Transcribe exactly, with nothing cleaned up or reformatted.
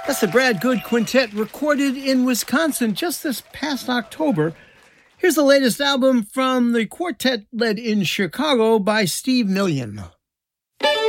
That's the Brad Good Quintet, recorded in Wisconsin just this past October. Here's the latest album from the quartet led in Chicago by Steve Million.